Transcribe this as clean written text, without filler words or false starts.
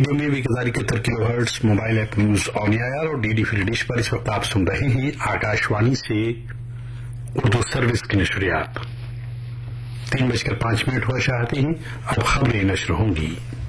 Medium में 1071 kilohertz mobile app news on air और DD free dish पर इस वक्त आप सुन रहे हैं आकाशवाणी से उर्दू सर्विस की नशरियात। 3:05 हुआ चाहते हैं, अब खबरें नशर होंगी।